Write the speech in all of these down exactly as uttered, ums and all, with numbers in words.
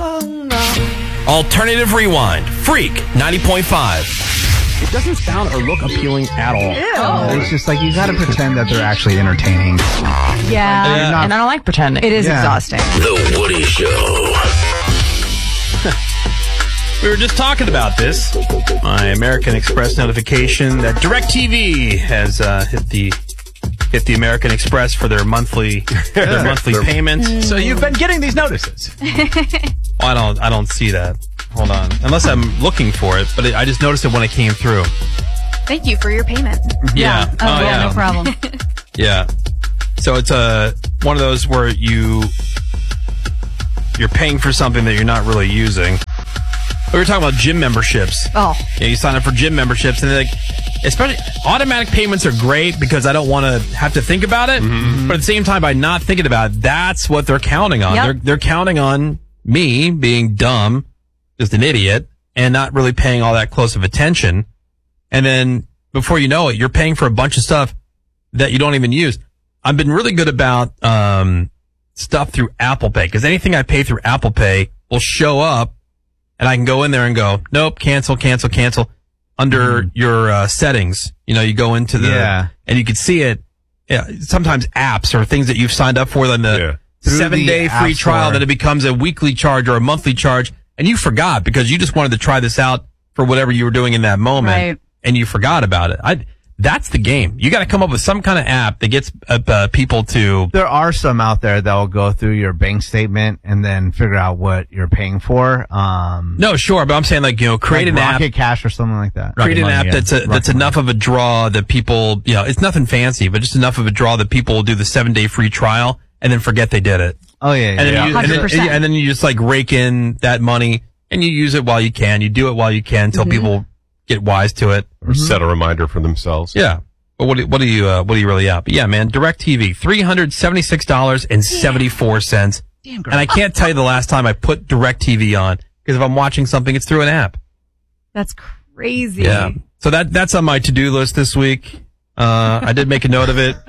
Alternative Rewind. Freak ninety point five. It doesn't sound or look appealing at all. Ew. It's just like you got to pretend that they're actually entertaining. Yeah, Yeah. not, and I don't like pretending. It is Yeah. exhausting. The Woody Show. We were just talking about this. My American Express notification that DirecTV has uh, hit the hit the American Express for their monthly their monthly payments. So you've been getting these notices. I don't I don't see that. Hold on, unless I'm looking for it. But it, I just noticed it when it came through. Thank you for your payment. Yeah. Oh, yeah, no problem. Yeah. So it's a one of those where you you're paying for something that you're not really using. We were talking about gym memberships. Oh. Yeah, you sign up for gym memberships, and they're like, especially automatic payments are great because I don't want to have to think about it. Mm-hmm. But at the same time, by not thinking about it, that's what they're counting on. Yep. They're they're counting on me being dumb, just an idiot, and not really paying all that close of attention. And then before you know it, you're paying for a bunch of stuff that you don't even use. I've been really good about um, stuff through Apple Pay because anything I pay through Apple Pay will show up. And I can go in there and go, nope, cancel, cancel, cancel. Under mm. your uh, settings, you know, you go into the, Yeah. and you can see it. Yeah, sometimes apps or things that you've signed up for, then the Yeah. seven day the free App trial, Store. that it becomes a weekly charge or a monthly charge, and you forgot because you just wanted to try this out for whatever you were doing in that moment, Right. and you forgot about it. I that's the game. You got to come up with some kind of app that gets uh, uh, people to. There are some out there that will go through your bank statement and then figure out what you're paying for. Um, No, sure, but I'm saying like you know, create like an app. Rocket Cash or something like that. Create an Rocket app Money, that's yeah. a, that's Rocket enough Money. of a draw that people, you know, it's nothing fancy, but just enough of a draw that people will do the seven day free trial and then forget they did it. Oh yeah, yeah. And then, yeah. you, and, then, one hundred percent. and then you just like rake in that money and you use it while you can. You do it while you can until Mm-hmm. people get wise to it. Or set a reminder for themselves. Yeah. But what do, what do you, uh, what do you really at? But yeah, man, DirecTV, three hundred seventy-six dollars and seventy-four cents. Damn, girl. And I can't tell you the last time I put DirecTV on because if I'm watching something, it's through an app. That's crazy. Yeah. So that that's on my to-do list this week. Uh, I did make a note of it.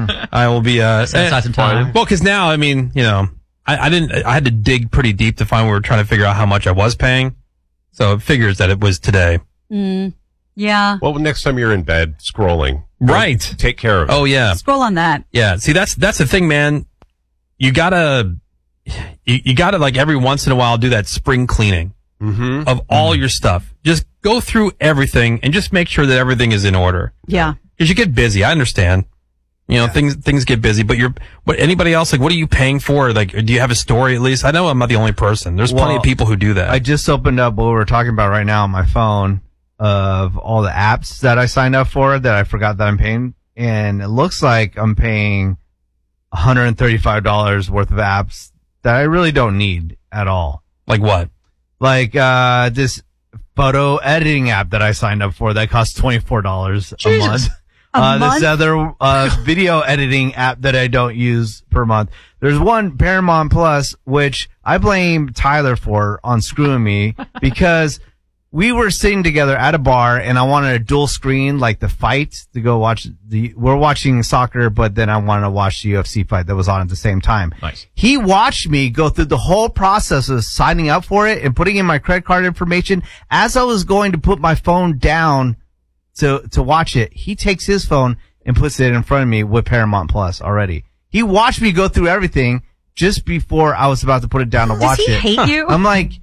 I will be, uh, Set aside some time. well, cause now, I mean, you know, I, I didn't, I had to dig pretty deep to find where we were trying to figure out how much I was paying. So it figures that it was today. Mm, yeah. Well, next time you're in bed scrolling, Right. take care of it. Oh yeah. Scroll on that. Yeah. See, that's, that's the thing, man. You gotta, you, you gotta like every once in a while do that spring cleaning Mm-hmm. of all your stuff. Just go through everything and just make sure that everything is in order. Yeah. Cause you get busy. I understand. You know, things, things get busy, but you're, what, anybody else, like, what are you paying for? Like, do you have a story at least? I know I'm not the only person. There's plenty Well, of people who do that. I just opened up what we're talking about right now on my phone of all the apps that I signed up for that I forgot that I'm paying. And it looks like I'm paying one hundred thirty-five dollars worth of apps that I really don't need at all. Like what? Like, uh, this photo editing app that I signed up for that costs twenty-four dollars a month. A uh, month? This other, uh, video editing app that I don't use per month. There's one, Paramount Plus, which I blame Tyler for on screwing me because we were sitting together at a bar and I wanted a dual screen, like the fight to go watch the, we're watching soccer, but then I wanted to watch the U F C fight that was on at the same time. Nice. He watched me go through the whole process of signing up for it and putting in my credit card information. As I was going to put my phone down to, to watch it, he takes his phone and puts it in front of me with Paramount Plus already. He watched me go through everything just before I was about to put it down to watch Does he it. hate you? I'm like,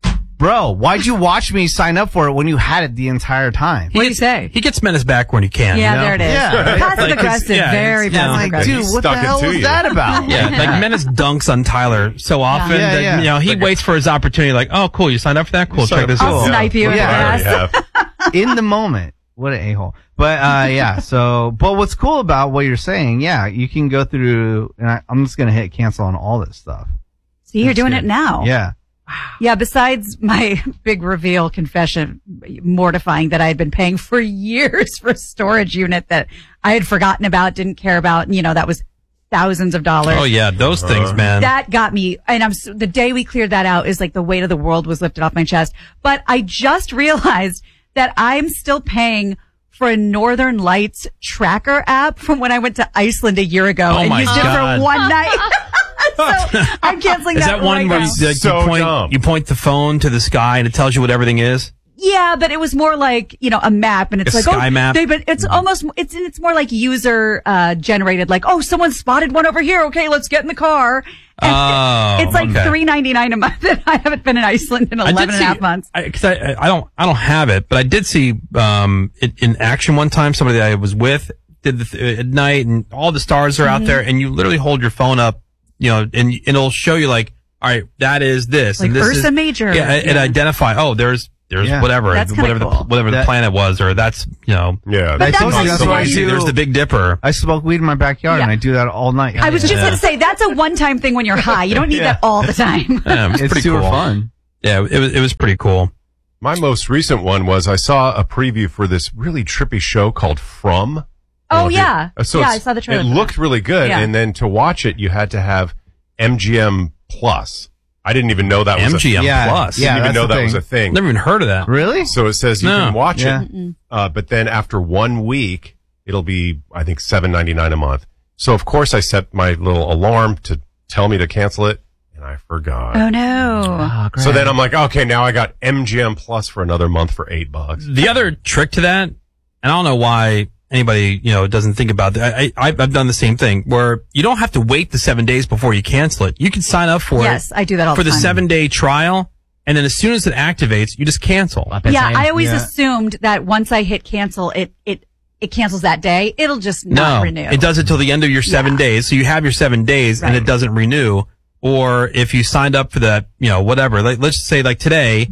bro, why'd you watch me sign up for it when you had it the entire time? What do you gets- say? He gets menace back when he can. Yeah, you know? there it is. Yeah. Passive Like, 'cause- aggressive, yeah, very it's, you know, passive Like, aggressive. dude, He what the stuck it hell to was you. that about? Yeah, like Menace dunks on Tyler so often Yeah, that, yeah. you know, he waits for his opportunity like, oh, cool, you signed up for that? Cool, check signed this up out. for I'll it. snipe you in Yeah. the I already ass. have. In the moment. What an a-hole. But, uh, yeah, so, but what's cool about what you're saying, yeah, you can go through, and I, I'm just going to hit cancel on all this stuff. See, you're That's doing good. it now. Yeah. Yeah, besides my big reveal confession, mortifying that I had been paying for years for a storage unit that I had forgotten about, didn't care about, and you know, that was thousands of dollars. Oh yeah, those things, man. That got me, and I'm, s- the day we cleared that out is like the weight of the world was lifted off my chest. But I just realized that I'm still paying for a Northern Lights tracker app from when I went to Iceland a year ago Oh and my used God. it for one night. I'm canceling Is that, that one right where now. you, like, So you, point, dumb. you point the phone to the sky and it tells you what everything is? Yeah, but it was more like, you know, a map, and it's A like, sky oh, map? They, but it's almost, it's, it's more like user, uh, generated, like, oh, someone spotted one over here. Okay, let's get in the car. And Oh, it's like okay. three ninety-nine a month, and I haven't been in Iceland in I did eleven and a half see- months. I, cause I, I don't, I don't have it, but I did see, um, it in action one time. Somebody that I was with did the th- at night, and all the stars are Mm-hmm. out there, and you literally hold your phone up, you know, and, and it'll show you like, all right, that is this, Like and this Ursa is, Major. Yeah, it, it Yeah. identify. Oh, there's, there's Yeah. whatever, That's kinda whatever the cool. whatever the That- planet was, or that's, you know, Yeah. But I told that's you that's also why I why see, do. there's the Big Dipper. I smoke weed in my backyard and Yeah. I do that all night. I was just Yeah. going to say, that's a one-time thing when you're high. You don't need Yeah. that all the time. Yeah, it was It's pretty super cool. fun. Yeah, it was, it was pretty cool. My most recent one was I saw a preview for this really trippy show called From. Oh, Well, it- yeah. uh, so Yeah, it's- I saw the trailer It for looked really good, Yeah. and then to watch it, you had to have M G M Plus. I didn't even know that was M G M a, Yeah, Plus. Didn't yeah. even that's know the that was thing. a thing. Never even heard of that. Really? So it says you No. can watch Yeah. it, uh, but then after one week, it'll be I think seven ninety nine a month. So of course I set my little alarm to tell me to cancel it, and I forgot. Oh, no. Oh, great. So then I'm like, okay, now I got M G M Plus for another month for eight bucks. The other trick to that, and I don't know why anybody, you know, doesn't think about that. I, I, I've done the same thing where you don't have to wait the seven days before you cancel it. You can sign up for Yes, it I do that all for the the time. seven day trial. And then as soon as it activates, you just cancel. Yeah, I always Yeah. assumed that once I hit cancel, it, it, it cancels that day. It'll just not No, renew. it does it till the end of your seven Yeah. days. So you have your seven days and Right. it doesn't renew. Or if you signed up for that, you know, whatever, like, let's just say like today,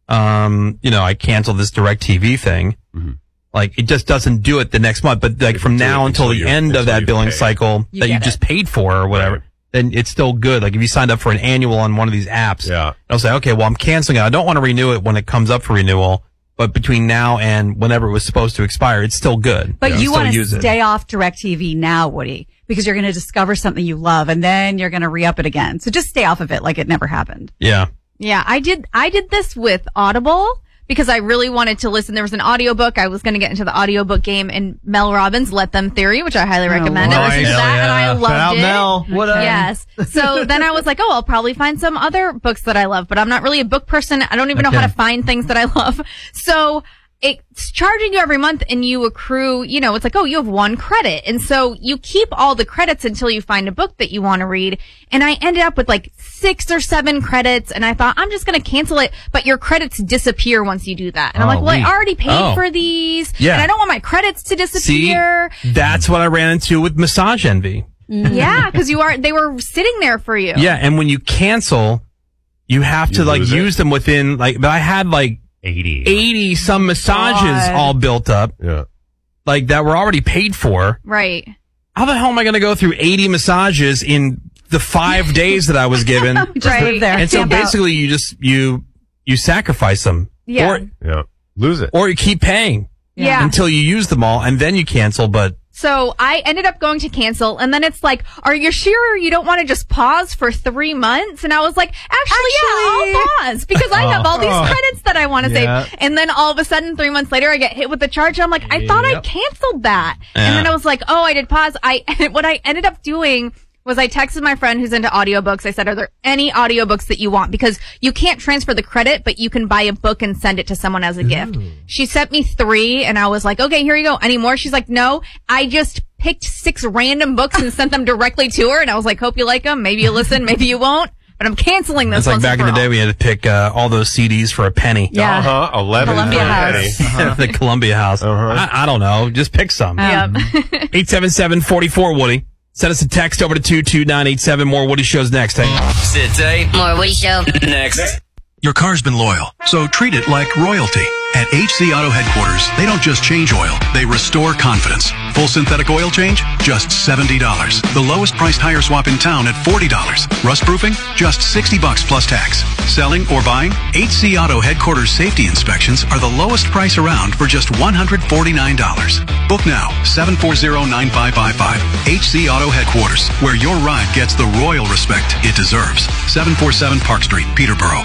um, you know, I canceled this DirecTV thing. Mm-hmm. Like it just doesn't do it the next month, but like It from doesn't do now it until until the you- end of until that you billing pay. cycle You that you get just it. paid for or whatever, Right. then it's still good. Like if you signed up for an annual on one of these apps, Yeah. I'll say, okay, well, I'm canceling it. I don't want to renew it when it comes up for renewal, but between now and whenever it was supposed to expire, it's still good. But can you still want to use it. stay off DirecTV now, Woody, because you're going to discover something you love and then you're going to re-up it again. So just stay off of it like it never happened. Yeah. Yeah, I did, I did this with Audible because I really wanted to listen. There was an audiobook. I was going to get into the audiobook game, and Mel Robbins' Let Them Theory, which I highly recommend. I listened to nice. that and I Hell loved Shout out it. Mel. What up? Yes. So then I was like, oh, I'll probably find some other books that I love, but I'm not really a book person. I don't even know how Okay. to find things that I love. So it's charging you every month and you accrue, you know, it's like, oh, you have one credit. And so you keep all the credits until you find a book that you want to read. And I ended up with like six or seven credits and I thought, I'm just going to cancel it. But your credits disappear once you do that. And I'm Oh, like, well, neat. I already paid Oh. for these. Yeah. And I don't want my credits to See, disappear. that's what I ran into with Massage Envy. Yeah. Cause you are, they were sitting there for you. Yeah. And when you cancel, you have to You like lose it? use them within like, but I had like eighty. eighty some massages God. all built up, Yeah. like that were already paid for. Right. How the hell am I going to go through eighty massages in the five days that I was given? Just Right. live there. And so Camp out. basically you just, you, you sacrifice them. Yeah. Or, Yeah. Lose it. or you keep paying Yeah. until you use them all and then you cancel, but So I ended up going to cancel, and then it's like, are you sure you don't want to just pause for three months? And I was like, actually, yeah, I'll pause because I have all these Oh. credits that I want to Yeah. save. And then all of a sudden, three months later, I get hit with the charge. And I'm like, I thought I Yep. canceled that. Yeah. And then I was like, oh, I did pause. I, what I ended up doing was I texted my friend who's into audiobooks. I said, are there any audiobooks that you want? Because you can't transfer the credit, but you can buy a book and send it to someone as a gift. She sent me three and I was like, okay, here you go. Any more? She's like, no, I just picked six random books and sent them directly to her. And I was like, hope you like them. Maybe you listen, maybe you won't, but I'm canceling this. it's like once back in and the for day all. we had to pick uh, all those C Ds for a penny. Yeah. Uh huh. Eleven. Columbia for a House. penny. the Columbia House. Uh-huh. I, I don't know. Just pick some. Yep. eight seven seven, four four, Woody. Send us a text over to two two nine eight seven. More Woody shows next. Hang on. Today, More Woody Show. next. Your car's been loyal, so treat it like royalty. At H C Auto Headquarters, they don't just change oil, they restore confidence. Full synthetic oil change? Just seventy dollars. The lowest priced tire swap in town at forty dollars. Rust proofing? Just sixty bucks plus tax. Selling or buying? H C Auto Headquarters safety inspections are the lowest price around for just one hundred forty-nine dollars. Book now, seven four zero, nine five five five. H C Auto Headquarters, where your ride gets the royal respect it deserves. seven forty-seven Park Street, Peterborough.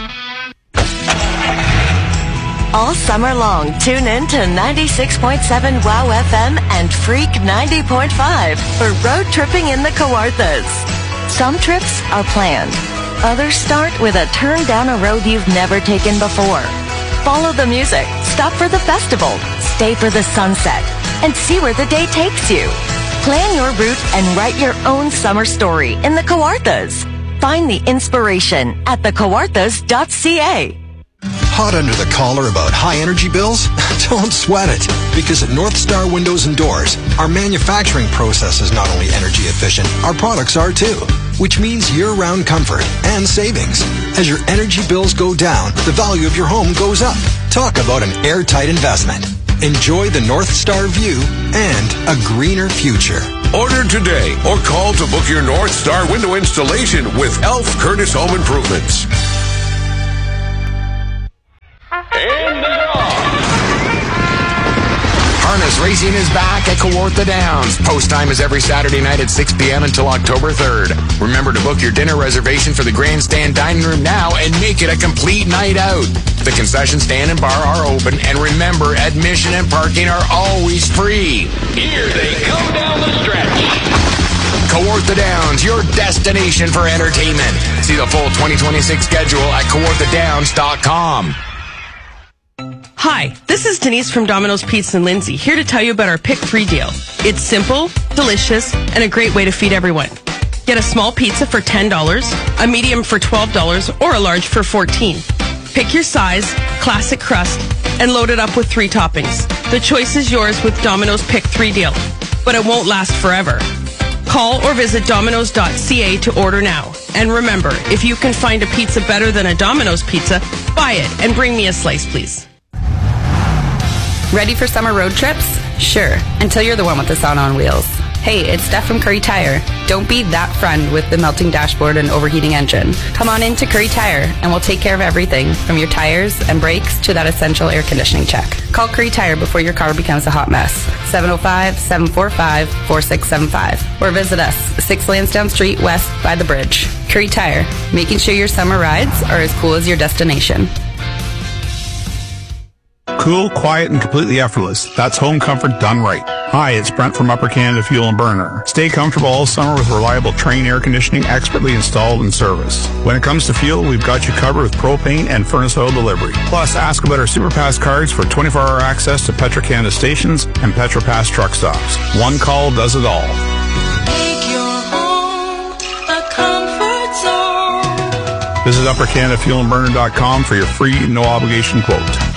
All summer long, tune in to ninety-six point seven WOW F M and Freak ninety point five for road tripping in the Kawarthas. Some trips are planned. Others start with a turn down a road you've never taken before. Follow the music, stop for the festival, stay for the sunset, and see where the day takes you. Plan your route and write your own summer story in the Kawarthas. Find the inspiration at the kawarthas dot c a. Hot under the collar about high energy bills? Don't sweat it, because at North Star Windows and Doors, our manufacturing process is not only energy efficient, our products are too, which means year-round comfort and savings. As your energy bills go down, the value of your home goes up. Talk about an airtight investment. Enjoy the North Star view and a greener future. Order today or call to book your North Star window installation with Elf Curtis Home Improvements. And they're off. Harness Racing is back at Kawartha Downs. Post time is every Saturday night at six p.m. until October third. Remember to book your dinner reservation for the grandstand dining room now and make it a complete night out. The concession stand and bar are open, and remember, admission and parking are always free. Here they come down the stretch. Kawartha Downs, your destination for entertainment. See the full twenty twenty-six schedule at kawartha downs dot com. Hi, this is Denise from Domino's Pizza in Lindsay, here to tell you about our Pick three deal. It's simple, delicious, and a great way to feed everyone. Get a small pizza for ten dollars, a medium for twelve dollars, or a large for fourteen dollars. Pick your size, classic crust, and load it up with three toppings. The choice is yours with Domino's Pick three deal, but it won't last forever. Call or visit dominos dot c a to order now. And remember, if you can find a pizza better than a Domino's pizza, buy it and bring me a slice, please. Ready for summer road trips? Sure, until you're the one with the sauna on wheels. Hey, it's Steph from Curry Tire. Don't be that friend with the melting dashboard and overheating engine. Come on into Curry Tire and we'll take care of everything from your tires and brakes to that essential air conditioning check. Call Curry Tire before your car becomes a hot mess. seven oh five, seven four five, four six seven five. Or visit us, six Lansdowne Street West by the bridge. Curry Tire, making sure your summer rides are as cool as your destination. Cool, quiet, and completely effortless. That's home comfort done right. Hi, it's Brent from Upper Canada Fuel and Burner. Stay comfortable all summer with reliable Trane air conditioning expertly installed and serviced. When it comes to fuel, we've got you covered with propane and furnace oil delivery. Plus, ask about our SuperPass cards for twenty-four hour access to Petro-Canada stations and PetroPass truck stops. One call does it all. Make your home a comfort zone. Visit upper canada fuel and burner dot com for your free, no obligation quote.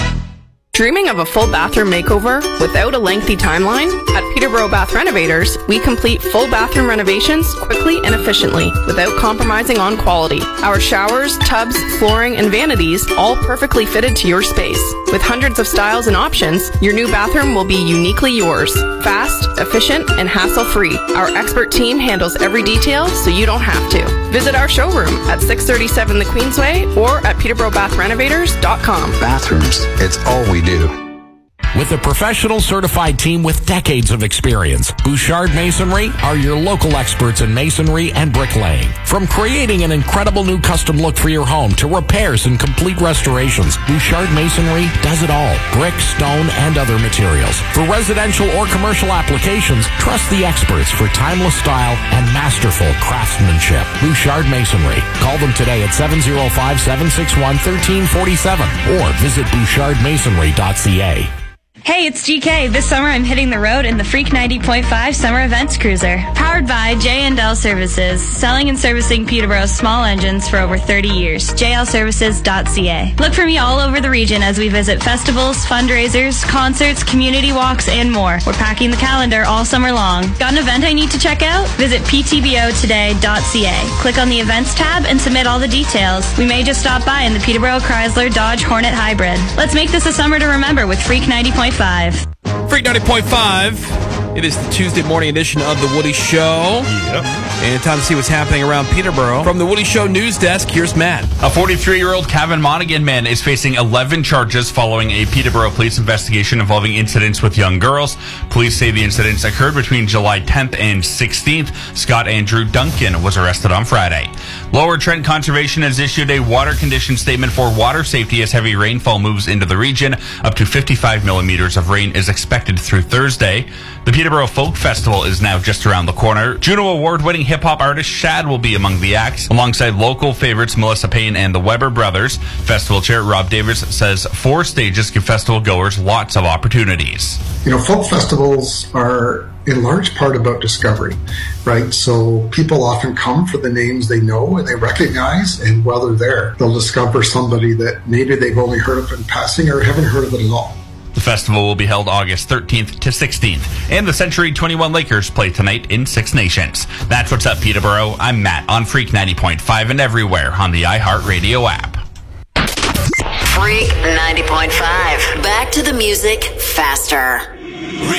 Dreaming of a full bathroom makeover without a lengthy timeline? At Peterborough Bath Renovators, we complete full bathroom renovations quickly and efficiently without compromising on quality. Our showers, tubs, flooring, and vanities all perfectly fitted to your space. With hundreds of styles and options, your new bathroom will be uniquely yours. Fast, efficient, and hassle-free. Our expert team handles every detail so you don't have to. Visit our showroom at six thirty-seven The Queensway or at peterborough bath renovators dot com. Bathrooms, it's all we do. With a professional certified team with decades of experience, Bouchard Masonry are your local experts in masonry and bricklaying. From creating an incredible new custom look for your home to repairs and complete restorations, Bouchard Masonry does it all. Brick, stone, and other materials. For residential or commercial applications, trust the experts for timeless style and masterful craftsmanship. Bouchard Masonry. Call them today at seven oh five, seven six one, one three four seven or visit bouchard masonry dot c a. Hey, it's G K. This summer I'm hitting the road in the Freak ninety point five Summer Events Cruiser. Powered by J and L Services, selling and servicing Peterborough's small engines for over thirty years. j l services dot c a. Look for me all over the region as we visit festivals, fundraisers, concerts, community walks, and more. We're packing the calendar all summer long. Got an event I need to check out? Visit p t b o today dot c a. Click on the Events tab and submit all the details. We may just stop by in the Peterborough Chrysler Dodge Hornet Hybrid. Let's make this a summer to remember with Freak ninety point five. Freak ninety point five. It is the Tuesday morning edition of The Woody Show. Yep. And time to see what's happening around Peterborough. From The Woody Show news desk, here's Matt. A forty-three-year-old Cavan Monaghan man is facing eleven charges following a Peterborough police investigation involving incidents with young girls. Police say the incidents occurred between July tenth and sixteenth. Scott Andrew Duncan was arrested on Friday. Lower Trent Conservation has issued a water condition statement for water safety as heavy rainfall moves into the region. Up to fifty-five millimeters of rain is expected through Thursday. The Peterborough Folk Festival is now just around the corner. Juno Award-winning hip-hop artist Shad will be among the acts, alongside local favorites Melissa Payne and the Weber Brothers. Festival chair Rob Davis says four stages give festival goers lots of opportunities. You know, folk festivals are in large part about discovery, right? So people often come for the names they know and they recognize, and while they're there, they'll discover somebody that maybe they've only heard of in passing or haven't heard of it at all. The festival will be held August thirteenth to sixteenth, and the Century twenty-one Lakers play tonight in Six Nations. That's what's up, Peterborough. I'm Matt on Freak ninety point five and everywhere on the iHeartRadio app. Freak ninety point five. Back to the music faster.